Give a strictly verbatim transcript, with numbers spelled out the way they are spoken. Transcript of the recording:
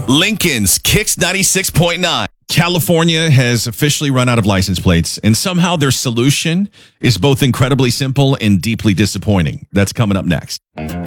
Lincoln's Kicks ninety-six point nine. California has officially run out of license plates, and somehow their solution is both incredibly simple and deeply disappointing. That's coming up next.